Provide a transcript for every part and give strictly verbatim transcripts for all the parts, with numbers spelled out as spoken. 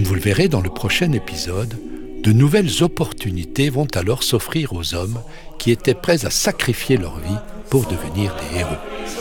Comme vous le verrez dans le prochain épisode, de nouvelles opportunités vont alors s'offrir aux hommes qui étaient prêts à sacrifier leur vie pour devenir des héros.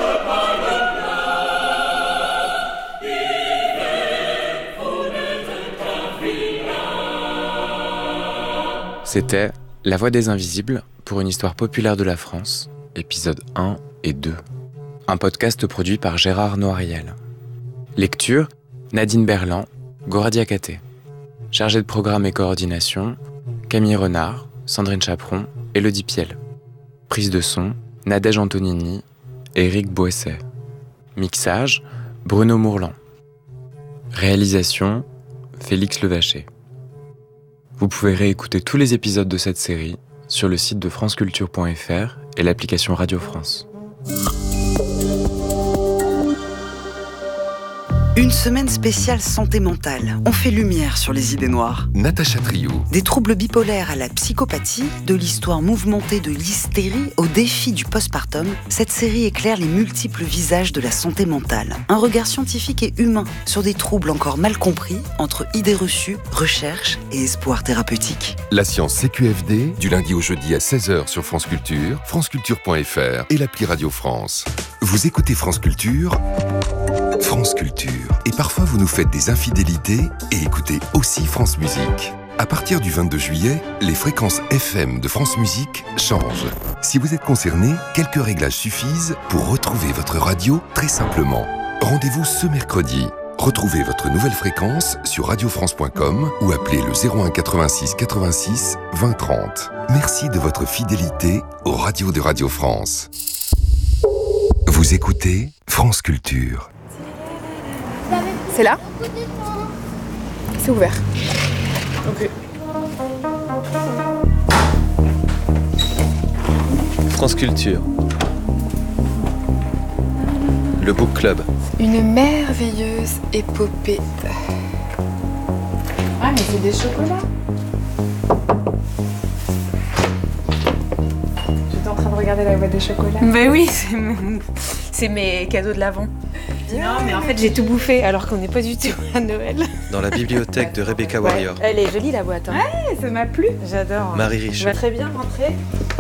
C'était La Voix des Invisibles pour une histoire populaire de la France, épisodes un et deux. Un podcast produit par Gérard Noiriel. Lecture, Nadine Berland, Gora Diakhaté. Chargée de programme et coordination, Camille Renard, Sandrine Chaperon, Élodie Piel. Prise de son, Nadège Antonini, Éric Boesset. Mixage, Bruno Mourlan. Réalisation, Félix Levaché. Vous pouvez réécouter tous les épisodes de cette série sur le site de franceculture point f r et l'application Radio France. Une semaine spéciale santé mentale. On fait lumière sur les idées noires. Natacha Triou. Des troubles bipolaires à la psychopathie, de l'histoire mouvementée de l'hystérie au défi du postpartum, cette série éclaire les multiples visages de la santé mentale. Un regard scientifique et humain sur des troubles encore mal compris entre idées reçues, recherche et espoir thérapeutique. La science C Q F D, du lundi au jeudi à seize heures sur France Culture, franceculture point f r et l'appli Radio France. Vous écoutez France Culture, France Culture. Et parfois vous nous faites des infidélités et écoutez aussi France Musique. À partir du vingt-deux juillet, les fréquences F M de France Musique changent. Si vous êtes concerné, quelques réglages suffisent pour retrouver votre radio très simplement. Rendez-vous ce mercredi. Retrouvez votre nouvelle fréquence sur radio france point com ou appelez le zéro un quatre-vingt-six quatre-vingt-six vingt trente. Merci de votre fidélité aux radios de Radio France. Vous écoutez France Culture. C'est là ? C'est ouvert. Ok. France Culture. Le Book Club. Une merveilleuse épopée. Ah, mais c'est des chocolats. J'étais en train de regarder La Voix des chocolats. Ben oui, c'est mes, c'est mes cadeaux de l'Avent. Non, mais en fait, j'ai tout bouffé alors qu'on n'est pas du tout à Noël. Dans la bibliothèque de Rebecca Warrior. Ouais, elle est jolie la boîte. Hein. Ouais, ça m'a plu. J'adore. Marie Riche. Je vais très bien rentrer.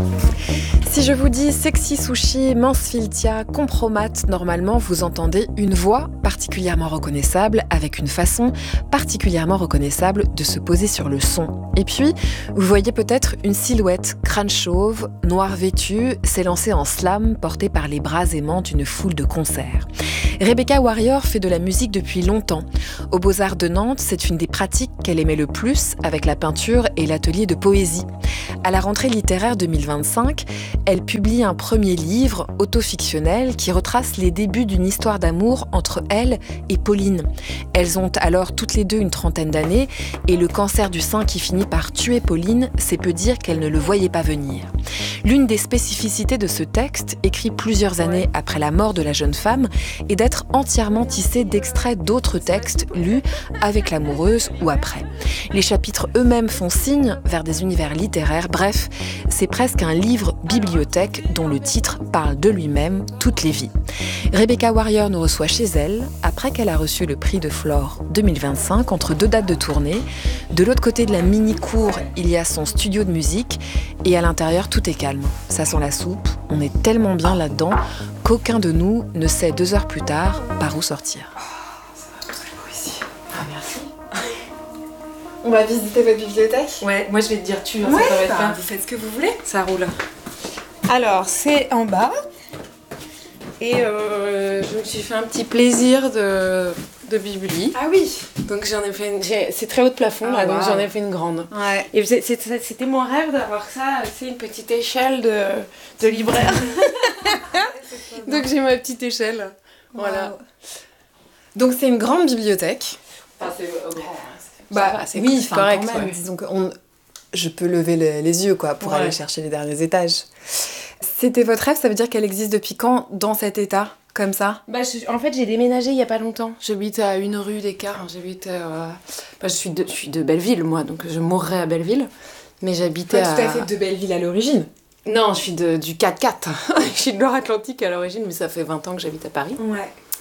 Si je vous dis sexy sushi, mince filtia, compromat, normalement vous entendez une voix particulièrement reconnaissable avec une façon particulièrement reconnaissable de se poser sur le son. Et puis, vous voyez peut-être une silhouette crâne chauve, noir vêtu, s'élancer en slam portée par les bras aimants d'une foule de concerts. Rebecca Warrior fait de la musique depuis longtemps. Aux Beaux-Arts de Nantes, c'est une des pratiques qu'elle aimait le plus avec la peinture et l'atelier de poésie. À la rentrée littéraire deux mille vingt-cinq, elle publie un premier livre autofictionnel qui retrace les débuts d'une histoire d'amour entre elle et Pauline. Elles ont alors toutes les deux une trentaine d'années et le cancer du sein qui finit par tuer Pauline, c'est peu dire qu'elle ne le voyait pas venir. L'une des spécificités de ce texte, écrit plusieurs années après la mort de la jeune femme, est d'être entièrement tissé d'extraits d'autres textes lus avec l'amoureuse ou après. Les chapitres eux-mêmes font signe vers des univers littéraires, bref, c'est presque un livre bibliothèque dont le titre parle de lui-même, toutes les vies. Rebecca Warrior nous reçoit chez elle, après qu'elle a reçu le prix de Flore deux mille vingt-cinq, entre deux dates de tournée. De l'autre côté de la mini-cour, il y a son studio de musique, et à l'intérieur, tout est calme. Ça sent la soupe, on est tellement bien là-dedans qu'aucun de nous ne sait deux heures plus tard par où sortir. Oh, ça va très beau ici. Ah, merci. On va visiter votre bibliothèque ? Ouais, moi je vais te dire tu, hein, ouais, ça va être bah, pas. vous faites ce que vous voulez. Ça roule. Alors, c'est en bas. Et euh, je me suis fait un petit plaisir de, de bibli. Ah oui. Donc j'en ai fait une... j'ai... C'est très haut de plafond, ah, là, wow. donc j'en ai fait une grande. Ouais. Et c'est, c'est, c'était mon rêve d'avoir ça, c'est une petite échelle de, de libraire. Donc j'ai ma petite échelle. Wow. Voilà. Donc c'est une grande bibliothèque. Enfin, c'est euh, grand. Bah, va, c'est oui, c'est correct. Quand même, ouais. disons que on... je peux lever le, les yeux quoi, pour ouais. aller chercher les derniers étages. C'était votre rêve, ça veut dire qu'elle existe depuis quand dans cet état, comme ça ? Bah, je, en fait, j'ai déménagé il y a pas longtemps. J'habite à une rue d'écart. J'habite. Euh... Bah, je suis de, je suis de Belleville, moi, donc je mourrais à Belleville. Mais j'habitais pas à. tout à fait de Belleville à l'origine. Non, je suis de, du quatre quatre. Je suis de Loire-Atlantique à l'origine, mais ça fait vingt ans que j'habite à Paris. Ouais.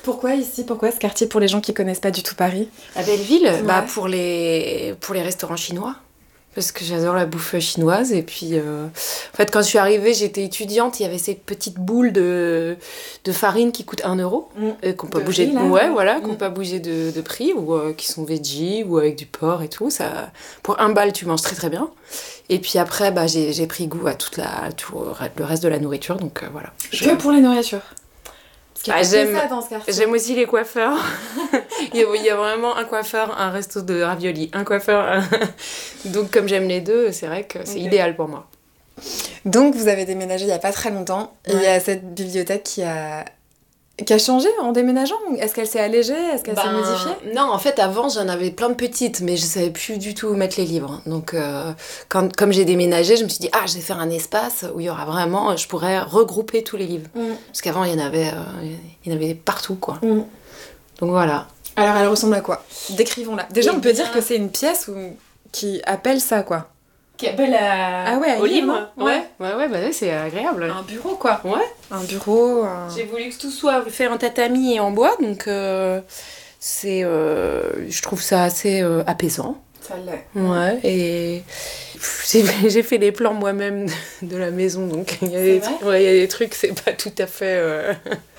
Pourquoi ici? Pourquoi ce quartier pour les gens qui connaissent pas du tout Paris? À Belleville, Ouais. bah pour les pour les restaurants chinois. Parce que j'adore la bouffe chinoise. Et puis, euh, en fait, quand je suis arrivée, j'étais étudiante. Il y avait ces petites boules de, de farine qui coûtent un euro. Mm. Et qu'on peut De bouger riz, là, ouais, ouais. voilà, Mm. qu'on peut bouger de, de prix. Ou euh, qui sont veggie, ou avec du porc et tout. Ça, pour un bal, tu manges très très bien. Et puis après, bah, j'ai, j'ai pris goût à toute la, tout le reste de la nourriture. Donc euh, voilà. Je- Que pour la nourriture. Parce qu'il y a Ah, pas que j'aime- ça dans ce quartier. J'aime aussi les coiffeurs. il, y a, il y a vraiment un coiffeur, un resto de ravioli, un coiffeur. un- Donc comme j'aime les deux, c'est vrai que c'est Ok. idéal pour moi. Donc vous avez déménagé il y a pas très longtemps. Et il y a cette bibliothèque qui a qui a changé en déménageant. Est-ce qu'elle s'est allégée? Est-ce qu'elle s'est Ben, modifiée? Non, en fait, avant, j'en avais plein de petites, mais je savais plus du tout où mettre les livres. Donc, euh, quand, comme j'ai déménagé, je me suis dit, ah, je vais faire un espace où il y aura vraiment, je pourrais regrouper tous les livres. Mm. Parce qu'avant, il y en avait, euh, il y en avait partout, quoi. Mm. Donc voilà. Alors elle ressemble à quoi? Décrivons-la. Déjà Eh on peut bien- dire que c'est une pièce où... qui appelle ça quoi. Qui appelle à... Ah ouais, à au lire, livre. non? Ouais, ouais, ouais, bah ouais, c'est agréable. Un bureau quoi. Ouais. Un bureau. un- J'ai voulu que tout soit fait en tatami et en bois, donc euh, c'est, euh, je trouve ça assez euh, apaisant. Ça l'est. Ouais, et pff, j'ai, j'ai fait les plans moi-même de, de la maison, donc il y a C'est des vrai trucs, ouais, il y a des trucs, c'est pas tout à fait. euh,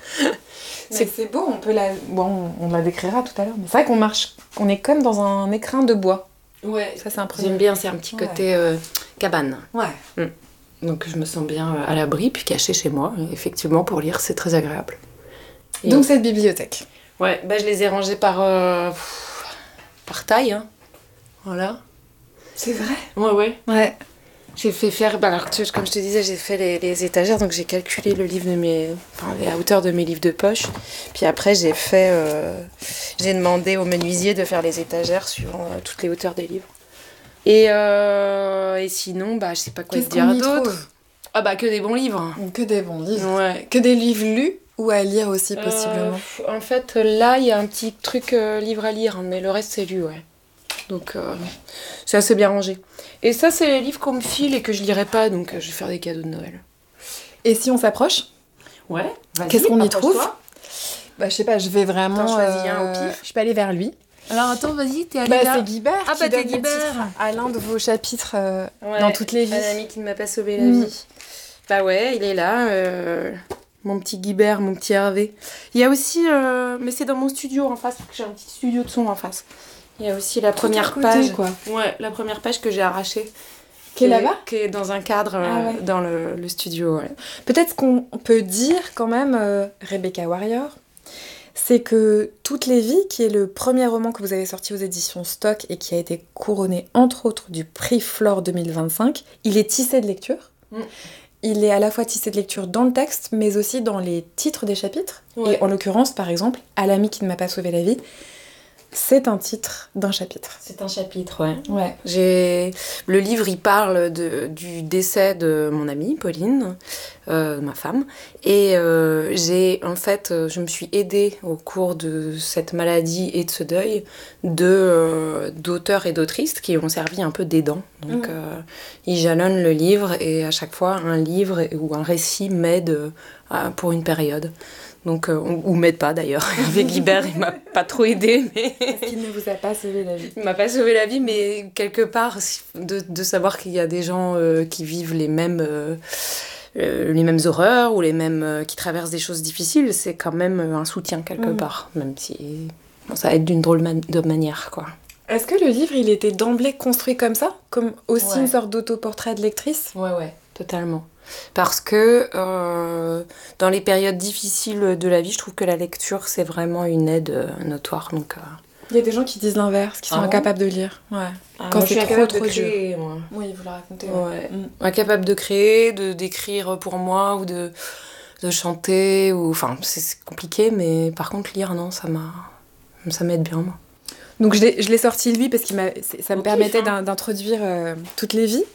C'est c'est beau, on peut la. Bon, on la décrira tout à l'heure. Mais c'est vrai qu'on marche, on est comme dans un écrin de bois. Ouais, Ça c'est impressionnant. j'aime bien, c'est un petit Ouais. côté euh, cabane. Ouais. Donc je me sens bien euh, à l'abri, puis cachée chez moi. Et effectivement, pour lire, c'est très agréable. Et Donc cette bibliothèque. ouais, bah, je les ai rangés par, euh, pff, par taille. Hein. Voilà. C'est vrai. Ouais, ouais. Ouais. J'ai fait faire, bah, alors, tu- comme je te disais, j'ai fait les, les étagères, donc j'ai calculé le livre de mes, enfin, la hauteur de mes livres de poche. Puis après, j'ai fait, euh, j'ai demandé au menuisier de faire les étagères suivant euh, toutes les hauteurs des livres. Et, euh, et sinon, bah, je sais pas quoi Qu'est-ce te dire qu'on y d'autre. trouve? Ah bah que des bons livres. Que des bons livres. Ouais. Que des livres lus ou à lire aussi possiblement. Euh, en fait, là, il y a un petit truc euh, livre à lire, mais le reste, c'est lu, ouais. Donc, euh, c'est assez bien rangé. Et ça, c'est les livres qu'on me file et que je lirai pas, donc euh, je vais faire des cadeaux de Noël. Et si on s'approche, Ouais. qu'est-ce qu'on y trouve? Bah je sais pas, je vais vraiment. T'en choisis un au pif? Je peux aller vers lui. Alors attends, vas-y, t'es Bah, c'est Guibert Ah, qui bah, t'es donne le Guibert. titre à l'un de vos chapitres euh, Ouais, dans toutes les vies. Un ami qui ne m'a pas sauvé la Mm. vie. Bah ouais, il est là, euh, mon petit Guibert, mon petit Hervé. Il y a aussi, euh, mais c'est dans mon studio en face, parce que j'ai un petit studio de son en face. Il y a aussi la première Tout à côté, page. quoi. Ouais, la première page que j'ai arrachée. Qui est là-bas? Qui est dans un cadre euh, Ah ouais. dans le, le studio, ouais. Peut-être qu'on peut dire quand même, euh, Rebecca Warrior, c'est que Toutes les vies, qui est le premier roman que vous avez sorti aux éditions Stock et qui a été couronné entre autres du prix Flore deux mille vingt-cinq, il est tissé de lecture. Mm. Il est à la fois tissé de lecture dans le texte, mais aussi dans les titres des chapitres. Ouais. Et en l'occurrence, par exemple, À l'ami qui ne m'a pas sauvé la vie, c'est un titre d'un chapitre. C'est un chapitre, ouais. Ouais. J'ai... Le livre, il parle de, du décès de mon amie, Pauline, euh, ma femme. Et euh, j'ai, en fait, euh, je me suis aidée au cours de cette maladie et de ce deuil de, euh, d'auteurs et d'autrices qui ont servi un peu d'aidants. Donc, Mhm. euh, ils jalonnent le livre et à chaque fois, un livre ou un récit m'aide euh, à- pour une période. Donc, euh, ou ou m'aide pas d'ailleurs. Avec Guibert, il m'a pas trop aidé, mais... Parce qu'il ne vous a pas sauvé la vie. Il m'a pas sauvé la vie, mais quelque part, de, de savoir qu'il y a des gens euh, qui vivent les mêmes, euh, euh, les mêmes horreurs ou les mêmes, euh, qui traversent des choses difficiles, c'est quand même un soutien quelque Mhm. part, même si bon, ça aide d'une drôle man- de manière, quoi. Est-ce que le livre, il était d'emblée construit comme ça? Comme aussi Ouais. une sorte d'autoportrait de lectrice? Ouais, ouais, totalement. Parce que euh, dans les périodes difficiles de la vie, je trouve que la lecture, c'est vraiment une aide euh, notoire. Donc, euh, Il y a des gens qui disent l'inverse, qui sont Ah bon incapables de lire. Ouais. ah, Quand moi, je c'est suis trop, incapable de trop créer, moi. Oui, vous le racontez. Ouais. Mm. Incapable de créer, de d'écrire pour moi ou de, de chanter. Ou... Enfin, c'est c'est compliqué, mais par contre, lire, non, ça m'a ça m'aide bien, moi. Donc je l'ai, je l'ai sorti lui parce que ça me Au permettait pif, hein. d'in- d'introduire euh, toutes les vies.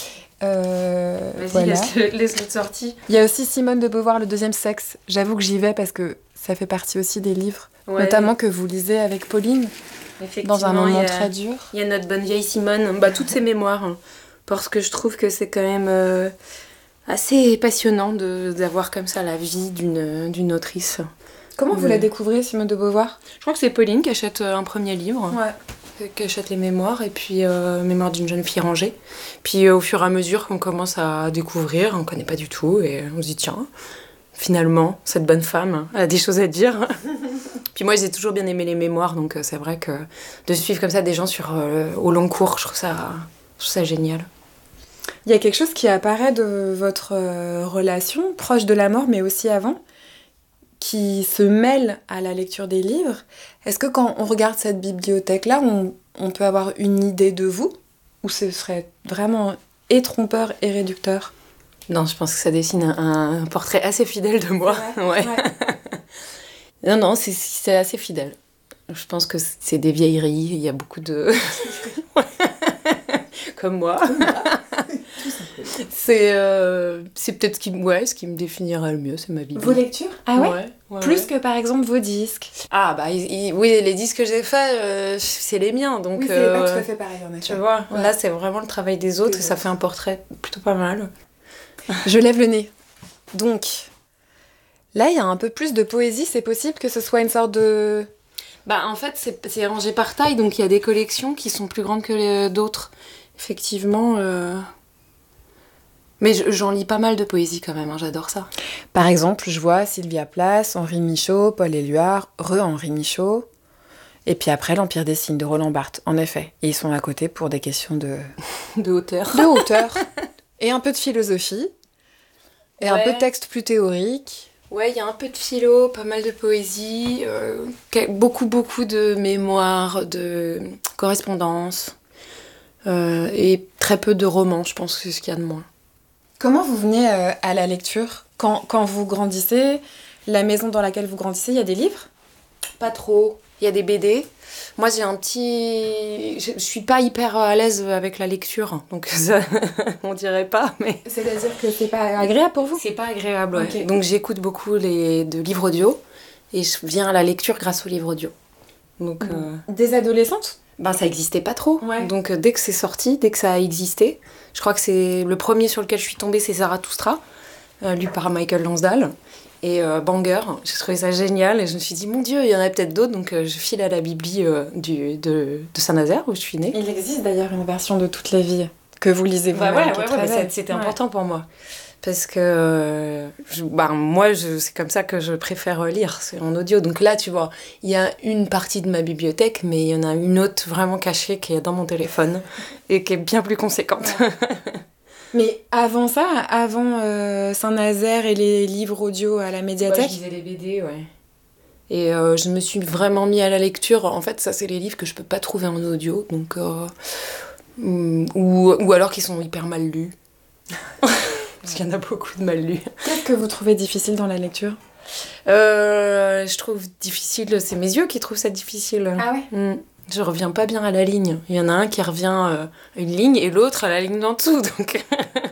Euh, Vas-y, voilà. laisse-le laisse-le de sortie. Il y a aussi Simone de Beauvoir, Le deuxième sexe. J'avoue que j'y vais parce que ça fait partie aussi des livres, Ouais, notamment que vous lisez avec Pauline, effectivement, dans un il y moment a- très dur. Il y a notre bonne vieille Simone, bah, toutes ses mémoires, hein, parce que je trouve que c'est quand même euh, assez passionnant de, d'avoir comme ça la vie d'une, d'une autrice. Comment vous Ouais. la découvrez, Simone de Beauvoir? Je crois que c'est Pauline qui achète euh, un premier livre. Ouais. Qui achète les mémoires, et puis euh, Mémoires d'une jeune fille rangée. Puis euh, au fur et à mesure qu'on commence à découvrir, on connaît pas du tout, et on se dit tiens, finalement, cette bonne femme a des choses à dire. Puis moi, j'ai toujours bien aimé les mémoires, donc euh, c'est vrai que de suivre comme ça des gens sur, euh, au long cours, je trouve ça, je trouve ça génial. Il y a quelque chose qui apparaît de votre euh, relation, proche de la mort, mais aussi avant, qui se mêle à la lecture des livres. Est-ce que quand on regarde cette bibliothèque-là, on, on peut avoir une idée de vous? Ou ce serait vraiment et trompeur et réducteur? Non, je pense que ça dessine un, un portrait assez fidèle de moi. Ouais. Ouais. Ouais. Non, non, c'est, c'est assez fidèle. Je pense que c'est des vieilleries, il y a beaucoup de... Comme moi. c'est, euh, c'est peut-être ce qui, ouais, ce qui me définirait le mieux, c'est ma vie. Vos lectures? Ah ouais, ouais, ouais Plus ouais. que par exemple vos disques? Ah bah il- il- oui, les disques que j'ai faits, euh, c'est les miens, donc... Oui, c'est euh, pas tout à fait pareil en effet. tu vois, Ouais. là c'est vraiment le travail des autres, Des et ça autres. fait un portrait plutôt pas mal. Je lève le nez. Donc, là, il y a un peu plus de poésie, c'est possible que ce soit une sorte de... Bah en fait c'est, c'est rangé par taille, donc il y a des collections qui sont plus grandes que les, d'autres. Effectivement... Euh... Mais je- j'en lis pas mal de poésie quand même, hein, j'adore ça. Par exemple, je vois Sylvia Plath, Henri Michaud, Paul Éluard, re-Henri Michaud, et puis après l'Empire des signes de Roland Barthes, en effet. Et ils sont à côté pour des questions de, De hauteur. de hauteur, et un peu de philosophie, et un Ouais. peu de texte plus théorique. Ouais, il y a un peu de philo, pas mal de poésie, euh, que- beaucoup, beaucoup de mémoires, de correspondances, euh, et très peu de romans, je pense que c'est ce qu'il y a de moins. Comment vous venez euh, à la lecture quand, quand vous grandissez, la maison dans laquelle vous grandissez, il y a des livres? Pas trop. Il y a des B D. Moi, j'ai un petit... Je, je suis pas hyper à l'aise avec la lecture, donc ça, on dirait pas, mais... C'est-à-dire que c'est pas agréable pour vous? C'est pas agréable, ouais. Ok. Donc j'écoute beaucoup les, de livres audio, et je viens à la lecture grâce aux livres audio. Donc... euh, Des adolescentes? Ben, ça existait pas trop. Ouais. Donc, euh, dès que c'est sorti, dès que ça a existé, je crois que c'est le premier sur lequel je suis tombée, c'est Zarathustra, euh, lu par Michael Lansdale. Et euh, Banger, j'ai trouvé ça génial. Et je me suis dit, mon Dieu, il y en a peut-être d'autres. Donc, euh, je file à la Bibli euh, du, de, de Saint-Nazaire, où je suis née. Il existe d'ailleurs une version de Toutes les vies que vous lisez Bah vous-même, ouais, qui est ouais, très ouais, mais belle. ça- c'était Ouais. important pour moi. Parce que euh, je- bah, moi, je, c'est comme ça que je préfère lire, c'est en audio. Donc là, tu vois, il y a une partie de ma bibliothèque, mais il y en a une autre vraiment cachée qui est dans mon téléphone et qui est bien plus conséquente. Mais avant ça, avant euh, Saint-Nazaire et les livres audio à la Moi, médiathèque, je lisais les B D, ouais. Et euh, je me suis vraiment mis à la lecture. En fait, ça, c'est les livres que je peux pas trouver en audio, donc... euh, ou, ou alors qui sont hyper mal lus. Parce qu'il y en a beaucoup de mal lus. qu'est-ce que vous trouvez difficile dans la lecture? Euh, je trouve difficile, c'est mes yeux qui trouvent ça difficile. Ah ouais? Mm. Je reviens pas bien à la ligne. Il y en a un qui revient euh, à une ligne et l'autre à la ligne d'en dessous. Donc,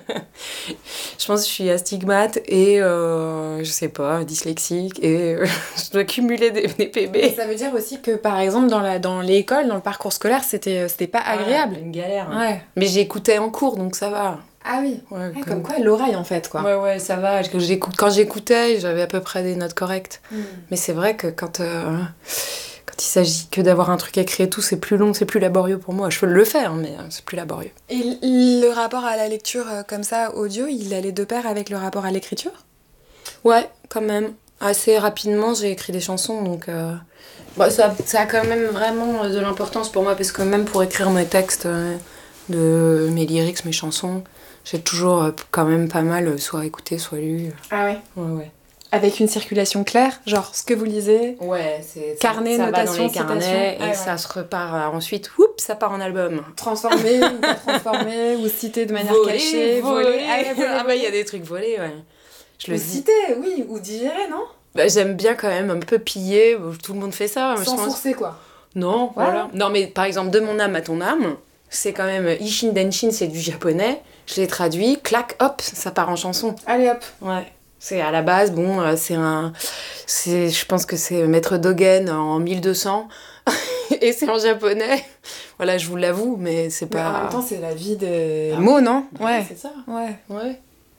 je pense que je suis astigmate et euh, je sais pas, dyslexique et euh, je dois cumuler des, des P Et B. ça veut dire aussi que par exemple dans la dans l'école, dans le parcours scolaire, c'était c'était pas agréable. Ah, une galère. Ouais. Mais j'écoutais en cours, donc ça va. Ah oui. Ouais, Ouais, comme quoi l'oreille en fait quoi. Ouais, ouais, ça va. Parce que j'écoute... Quand j'écoutais, j'avais à peu près des notes correctes. Mm. Mais c'est vrai que quand, euh, quand il s'agit que d'avoir un truc écrit et tout, c'est plus long, c'est plus laborieux pour moi. Je peux le faire, mais euh, c'est plus laborieux. Et l- le rapport à la lecture euh, comme ça audio, il allait de pair avec le rapport à l'écriture? Ouais, quand même. Assez rapidement, j'ai écrit des chansons, donc... Euh... Bon, ça, ça a quand même vraiment de l'importance pour moi, parce que même pour écrire mes textes, euh, de mes lyrics, mes chansons, j'ai toujours euh, quand même pas mal euh, soit écouté, soit lu. Ah ouais. Ouais, ouais. Avec une circulation claire, genre ce que vous lisez. Ouais, c'est... Carnet, ça va notation, dans les carnets, citation. et Ah ouais. ça se repart euh, ensuite, oups, ça part en album. Transformer ou pas transformer, ou citer de manière Voler, cachée, voler. voler. Ah, ouais, voler, Ah bah, il y a voler. des trucs volés, ouais. Je Ou le dis. citer, oui, ou digérer, non? Bah, j'aime bien quand même un peu piller, tout le monde fait ça. je Sans pense. sourcer, quoi. Non, Ouais. voilà. Non, mais par exemple, de mon âme à ton âme, c'est quand même Ishin Denshin, c'est du japonais. Je l'ai traduit, clac, hop, ça part en chanson. Allez hop. Ouais. C'est à la base, bon, euh, c'est un. C'est, je pense que c'est Maître Dogen en mille deux cents. Et c'est en japonais. Voilà, je vous l'avoue, mais c'est Mais pas. en même temps, c'est la vie des Ah mots, non? Ouais, Ouais. c'est ça. Ouais. Ouais.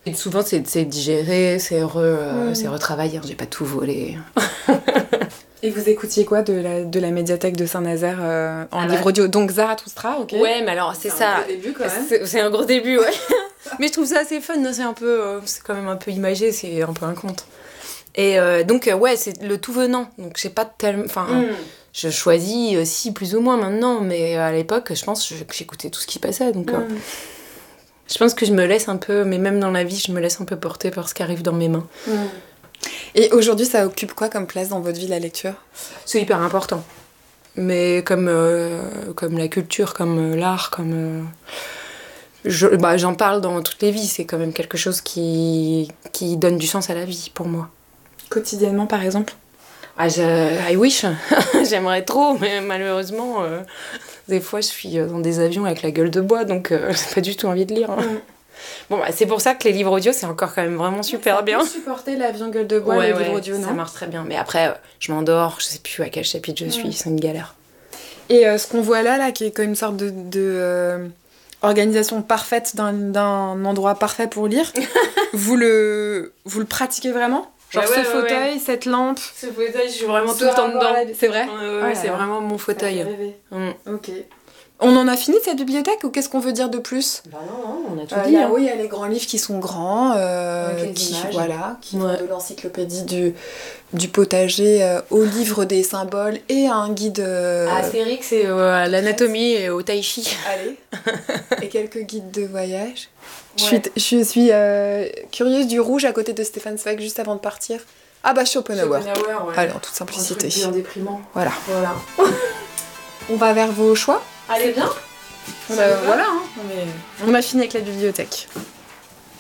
Et souvent, c'est, c'est digéré, c'est, re, euh, Mmh. c'est retravaillé, hein, j'ai pas tout volé. Et vous écoutiez quoi de la, de la médiathèque de Saint-Nazaire euh, en Ah livre bah. audio? Donc Zarathustra, ok. Ouais, mais alors, c'est, C'est ça. un gros début, quand même. C'est, c'est un gros début, ouais. Mais je trouve ça assez fun, c'est un peu, euh, c'est quand même un peu imagé, c'est un peu un conte. Et euh, donc, euh, ouais, c'est le tout venant. Donc, j'ai pas tellement. Enfin, Mm. je choisis aussi plus ou moins maintenant, mais à l'époque, je pense que j'écoutais tout ce qui passait. Donc, euh, Mm. je pense que je me laisse un peu, mais même dans la vie, je me laisse un peu porter par ce qui arrive dans mes mains. Mm. Et aujourd'hui, ça occupe quoi comme place dans votre vie, la lecture? C'est hyper important. Mais comme, euh, comme la culture, comme euh, l'art, comme. Euh, je, bah, j'en parle dans toutes les vies, c'est quand même quelque chose qui, qui donne du sens à la vie pour moi. Quotidiennement, par exemple? Ah, je, I wish, j'aimerais trop, mais malheureusement, euh, des fois je suis dans des avions avec la gueule de bois, donc euh, j'ai pas du tout envie de lire. Hein. Mm. Bon, bah, c'est pour ça que les livres audio, c'est encore quand même vraiment super Ça bien. peut supporter l'avion gueule de bois, Ouais, le ouais, livre audio, non? ça marche très bien. Mais après, euh, je m'endors, je sais plus à quel chapitre je suis, Ouais. c'est une galère. Et euh, ce qu'on voit là, là, qui est comme une sorte de, de euh, organisation parfaite d'un, d'un endroit parfait pour lire, vous le, vous le pratiquez vraiment? Genre Ouais, ce ouais, ouais, fauteuil, cette lampe. Ce fauteuil, je suis vraiment Ce tout le temps dedans. rapport à la- C'est vrai? Ouais, ouais, Oh là c'est là. vraiment mon fauteuil. Mm. Ok. On en a fini de cette bibliothèque ou qu'est-ce qu'on veut dire de plus? Bah non, non, on a tout Euh, dit. il y a- hein. Oui, il y a les grands livres qui sont grands, euh, Avec les qui, images. voilà, qui Ouais. vont de l'encyclopédie du, du potager euh, au livre des symboles et à un guide. euh, À Astérix, c'est euh, à l'anatomie et au tai chi. Allez. Et quelques guides de voyage. Je Ouais. suis, je suis euh, curieuse du rouge à côté de Stéphane Zweig juste avant de partir. Ah bah Schopenhauer. Schopenhauer, ouais. Allez, en toute simplicité. Un truc bien déprimant. Voilà. Voilà. On va vers vos choix. Allez, bien. Bah, voilà, hein. on, est- on a fini avec la bibliothèque.